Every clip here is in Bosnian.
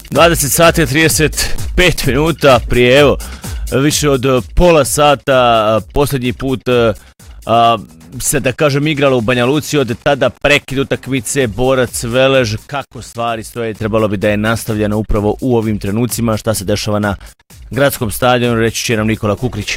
20 sati i 35 minuta prije više od pola sata posljednji put se da kažem igralo u Banja Luci, od tada prekid utakmice Borac Velež. Kako stvari stoje, trebalo bi da je nastavljeno upravo u ovim trenucima. Šta se dešava na gradskom stadionu, reći će nam Nikola Kukrić.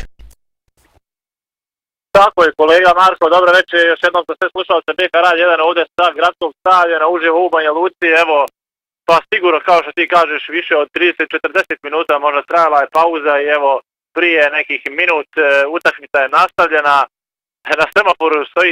Tako je kolega Marko, dobro večer, još jednom za sve slušalce BK Radio 1 ovdje sa gradskog stadiona uživo u Banja Luci. Evo, pa sigurno kao što ti kažeš više od 30-40 minuta možda trajala je pauza i evo prije nekih minut utakmica je nastavljena. Na semaforu stoji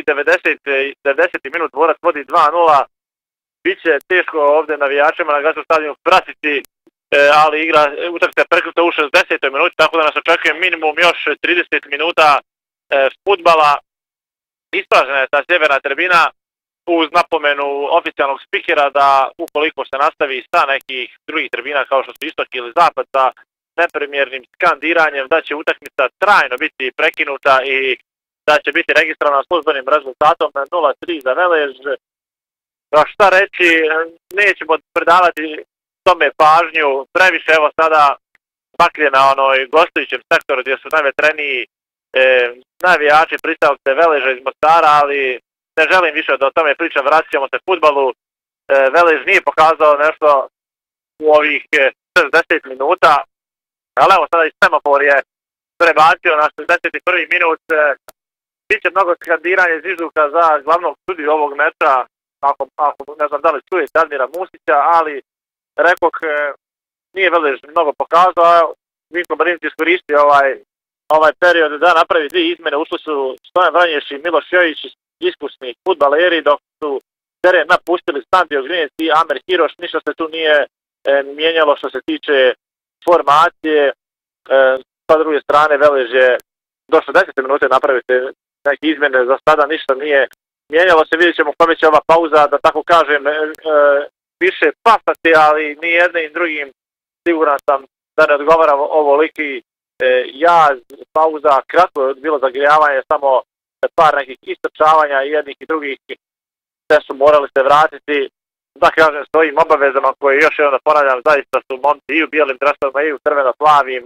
90. minut, Borac vodi 2-0. Biće teško ovdje navijačima na gradskom stadionu pratiti, ali utakmica je preknuta u 60. minuti, tako da nas očekuje minimum još 30 minuta fudbala. Ispražena je ta sjeverna tribina uz napomenu oficijalnog spikera da ukoliko se nastavi sa nekih drugih tribina kao što su istok ili zapad sa nepremjernim skandiranjem, da će utakmica trajno biti prekinuta i da će biti registrovana službenim rezultatom 0-3 za Velež. Šta reći, nećemo predavati tome pažnju previše. Evo sada baklje na onoj gostujućem sektoru gdje su najvetreniji navijači pristalice Veleža iz Mostara, ali ne želim više da o tome pričam, vratit ćemo se fudbalu. Velež nije pokazao nešto u ovih 60 minuta, ali evo sada i semafor je prebacio na 61. minut. Biće mnogo skandiranja zvižduka za glavnog sudiju ovog meča, ako ne znam da li čuje Dadmira Musića, ali rekoh nije Velež mnogo pokazao. Vinko Marinci iskoristio ovaj period da napravi dvije izmene. Ušli su Stojan Vranješ i Miloš Jojić, iskusni fudbaleri, dok su teren napustili Sandio Grinec i Amer Hiroš. Ništa se tu nije mijenjalo što se tiče formacije. Sa druge strane Velež je do 60 minuta napraviti neke izmene, za sada ništa nije mijenjalo se. Vidjet ćemo kome će ova pauza, da tako kažem, više pasati, ali ni jednim i drugim siguran sam da ne odgovara ovoliki jaz. Pauza kratko je bilo zagrijavanje, samo par nekih istrčavanja i jednih i drugih, te su morali se vratiti. Da kažem, svojim obavezama koje još jednom ponavljam, zaista su momci i u bijelim dresovima i u crveno-plavim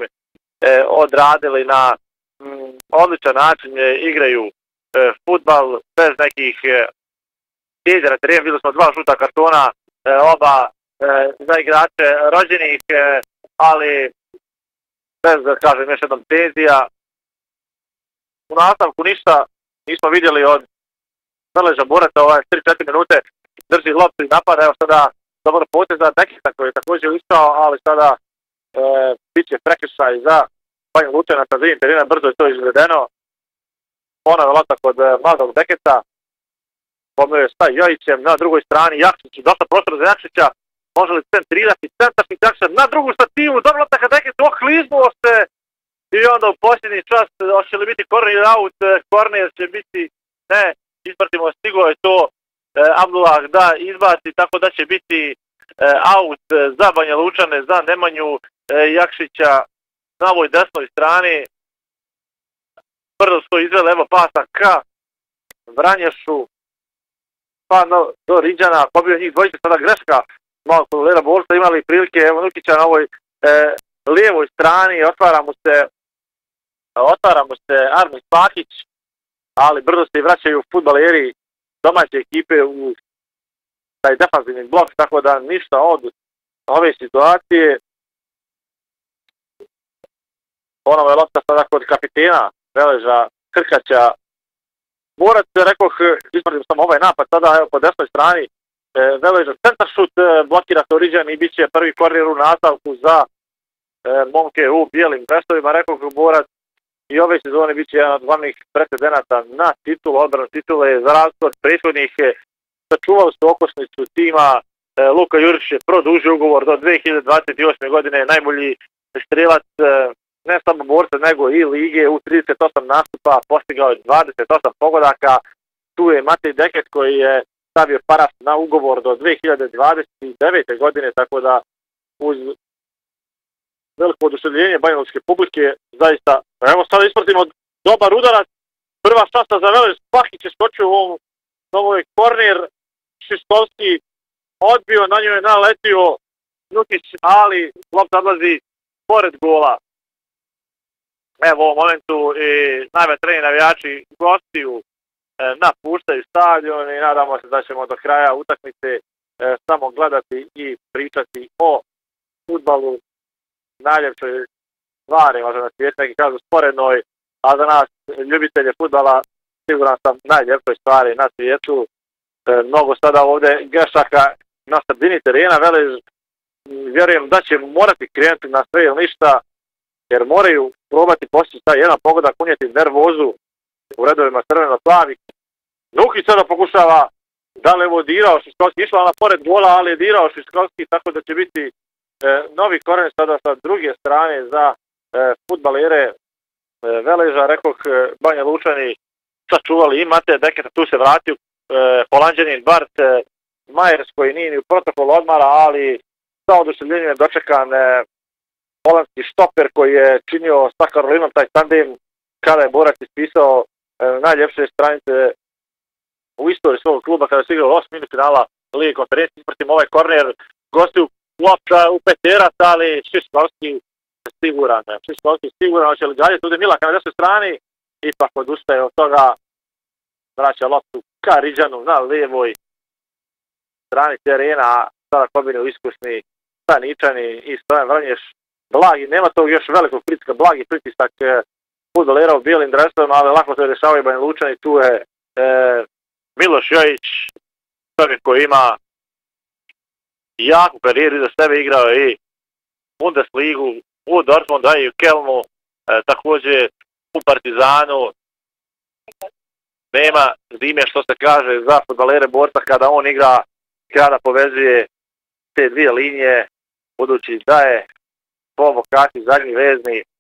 odradili na odličan način, igraju fudbal bez nekih sjeđa na terenu. Vidjeli smo 2 žuta kartona, oba za igrače rođenih, ali bez, kažem, još jednom tenzija. U nastavku ništa nismo vidjeli od Veleža. Borac 3-4 minute drži loptu i napada. Evo sada dobro poteza Dekisa koji je također ušao, ali sada bit će prekršaj za Banja Lučana na sredini terena. Brzo je to izvedeno. Ona je lopta kod mladog Dekesa. Pomio je sa Jojićem na drugoj strani. Jakšić, dosta prostora za Jakšića. Može li centrirati, centarski Jakšić na drugu stativu. Dobro lopta kad Dekes ohliznuo se. I onda u posljednji čas, hoće li biti corner out, corner će biti, ne, isprtimo, stigo je to Abdullah da izbaci, tako da će biti out za Banja Lučane, za Nemanju Jakšića na ovoj desnoj strani. Brzo su to izveli, evo pasa ka Vranješu, pa do Riđana, pobio njih dvojice, sada greška malo kod Lera Borca, imali prilike, evo Nukića na ovoj lijevoj strani, otvara mu se Armin Spahić, ali brzo se vraćaju fudbaleri domaće ekipe u taj defanzivni blok, tako da ništa od ove situacije. Ponovo je lopta sada kod kapitena Veleža Krkaća. Borac, rekoh, ispratim sam ovaj napad sada, evo po desnoj strani Veleža centaršut, blokira se Riđan i bit će prvi korner u nastavku za momke u bijelim dresovima. Rekoh, Borac i ove sezone bit će jedan od glavnih pretendenata na titulu, odbranu titule. Za razliku od prethodnih sačuvali su okosnicu tima. Luka Jurić je produžio ugovor do 2028. godine, najbolji strelac ne samo Borca nego i lige, u 38 nastupa postigao je 28 pogodaka. Tu je Matej Deket koji je stavio paraf na ugovor do 2029. godine, tako da uz veliko oduševljenje banjalučke publike, zaista, evo sada ispratimo dobar udarac, prva šansa za Velež, Spahić je skočio u ovom novoj korner, Šistovski odbio, na njoj je naletio Nukić, ali lopta odlazi pored gola. Evo u ovom momentu i najvetreni navijači gostiju napuštaju stadion i nadamo se da ćemo do kraja utakmice samo gledati i pričati o fudbalu, najljepšoj stvari, možda na svijetu, neki kažu sporednoj, a za nas ljubitelje fudbala siguran sam najljepšoj stvari na svijetu. Mnogo sada ovdje grešaka na sredini terena, Velež vjerujem da će morati krenuti na sve ili ništa, jer moraju probati postići taj jedan pogodak, unijeti nervozu u redovima crveno-plavih. Nukić sada pokušava, da li je dirao Šiškovski, išla na pored gola, ali je dirao Šiškovski, tako da će biti novi koren sada sa druge strane za fudbalere Veleža. Rekoh, Banja Lučani sačuvali i Mateja Deketa, tu se vratio Holanđanin Bart Majers koji nije ni u protokolu odmara, ali sa oduševljenjem dočekan holandski štoper koji je činio sa Karolinom taj tandem kada je borac ispisao najljepše stranice u istoriji svog kluba kada se igrao 8 finala Lige konferencije. Ispratim ovaj korner, gostuju lopta u peterac, ali Šiškovski siguran. Šiškovski siguran, hoće li galjeti, ovdje Milak na desnoj strani, ipak odustaje od toga, vraća loptu ka Riđanu na lijevoj strani terena, sada kombinu iskusni Staničani i Stojan Vrnješ. Blagi, nema tog još velikog pritiska, blagi pritisak fudbalera u bijelim dresovima, ali lako se rješavaju Banja Lučani. Tu je Miloš Jojić, čovjek koji ima jaku karijeru iza sebe, igrao i Bundesligu u Dortmundu i u Kelnu, također u Partizanu. Nema zime što se kaže za fudbalere borca kada on igra, kada povezuje te dvije linije, budući da je po vokaciji zadnji vezni